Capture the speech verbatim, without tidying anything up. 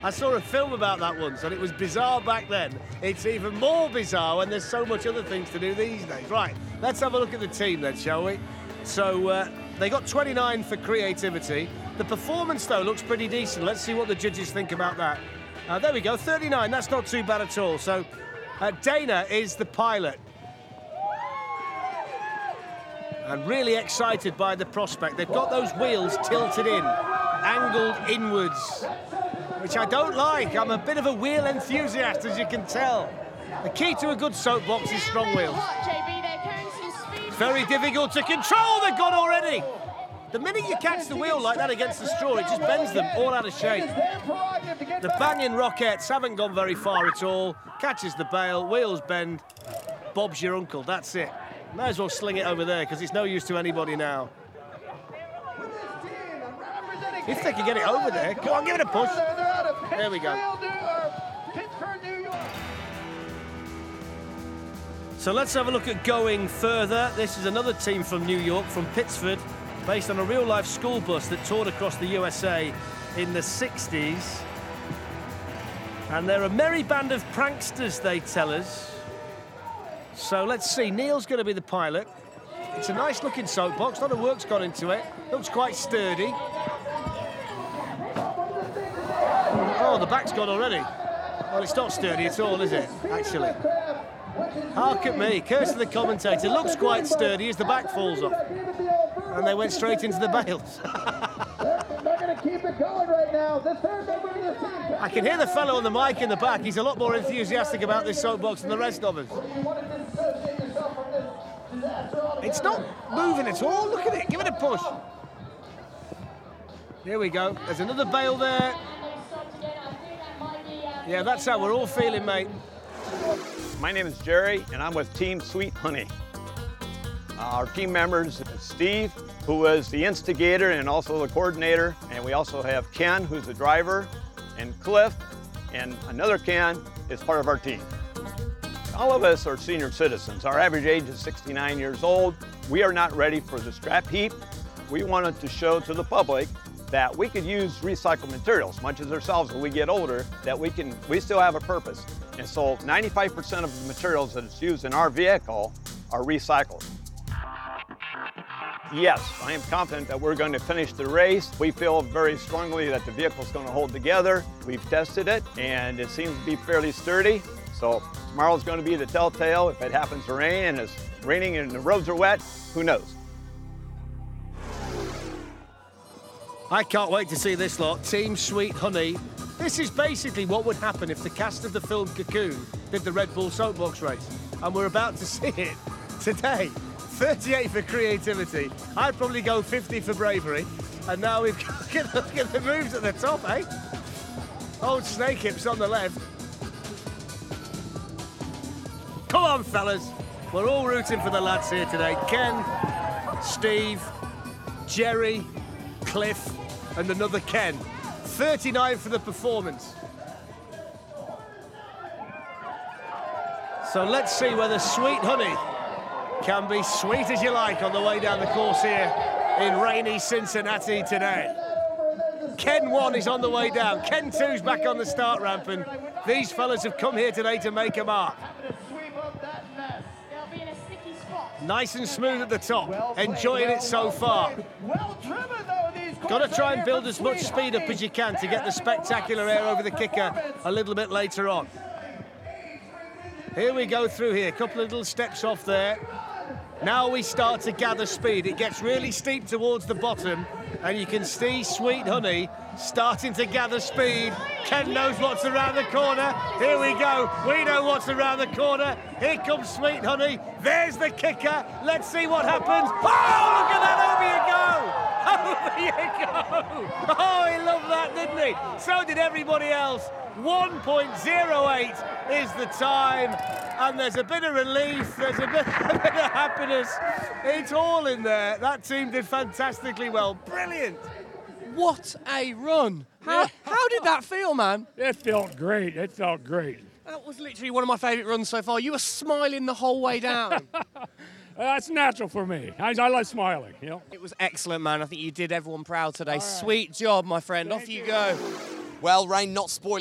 I saw a film about that once, and it was bizarre back then. It's even more bizarre when there's so much other things to do these days. Right, let's have a look at the team then, shall we? So uh, they got twenty-nine for creativity. The performance, though, looks pretty decent. Let's see what the judges think about that. Uh, there we go, thirty-nine. That's not too bad at all. So uh, Dana is the pilot. And really excited by the prospect. They've got those wheels tilted in, angled inwards, which I don't like. I'm a bit of a wheel enthusiast, as you can tell. The key to a good soapbox is strong wheels. It's very difficult to control. They're gone already. The minute you catch the wheel like that against the straw, it just bends them all out of shape. The banging Rockets haven't gone very far at all. Catches the bail, wheels bend. Bob's your uncle, that's it. Might as well sling it over there, because it's no use to anybody now. If they can get it over there, go on, give it a push. There we go. So let's have a look at going further. This is another team from New York, from Pittsford, based on a real-life school bus that toured across the U S A in the sixties. And they're a merry band of pranksters, they tell us. So let's see, Neil's going to be the pilot. It's a nice-looking soapbox, a lot of work's gone into it. Looks quite sturdy. Oh, the back's gone already. Well, it's not sturdy at all, is it, actually? Hark at me, curse to the commentator. Looks quite sturdy as the back falls off. And they went straight into the bails. I can hear the fellow on the mic in the back. He's a lot more enthusiastic about this soapbox than the rest of us. It's not moving at all. Look at it. Give it a push. Here we go. There's another bail there. Yeah, that's how we're all feeling, mate. My name is Jerry, and I'm with Team Sweet Honey. Our team members, Steve, who is the instigator and also the coordinator, and we also have Ken, who's the driver, and Cliff, and another Ken is part of our team. All of us are senior citizens. Our average age is sixty-nine years old. We are not ready for the scrap heap. We wanted to show to the public that we could use recycled materials, much as ourselves when we get older, that we can, we still have a purpose. And so ninety-five percent of the materials that is used in our vehicle are recycled. Yes, I am confident that we're going to finish the race. We feel very strongly that the vehicle is going to hold together. We've tested it, and it seems to be fairly sturdy. So tomorrow's going to be the telltale. If it happens to rain and it's raining and the roads are wet, who knows? I can't wait to see this lot. Team Sweet Honey. This is basically what would happen if the cast of the film Cocoon did the Red Bull soapbox race. And we're about to see it today. thirty-eight for creativity. I'd probably go fifty for bravery. And now we've got, look at the moves at the top, eh? Old Snake Hips on the left. Come on, fellas. We're all rooting for the lads here today. Ken, Steve, Jerry, Cliff, and another Ken. thirty-nine for the performance. So let's see whether Sweet Honey can be sweet as you like on the way down the course here in rainy Cincinnati today. Ken one is on the way down. Ken two's back on the start ramp, and these fellas have come here today to make a mark. Nice and smooth at the top, enjoying it so far. Got to try and build as much speed up as you can to get the spectacular air over the kicker a little bit later on. Here we go through here, a couple of little steps off there. Now we start to gather speed. It gets really steep towards the bottom, and you can see Sweet Honey starting to gather speed. Ken knows what's around the corner. Here we go. We know what's around the corner. Here comes Sweet Honey. There's the kicker. Let's see what happens. Oh, look at that. Over you go. Over you go. Oh, he loved that, didn't he? So did everybody else. one point oh eight is the time. And there's a bit of relief, there's a bit, a bit of happiness. It's all in there. That team did fantastically well. Brilliant. What a run. How, how did that feel, man? It felt great. It felt great. That was literally one of my favourite runs so far. You were smiling the whole way down. That's natural for me. I, I like smiling, you know. It was excellent, man. I think you did everyone proud today. Right. Sweet job, my friend. Thank Off you, you. go. Well, rain not spoiling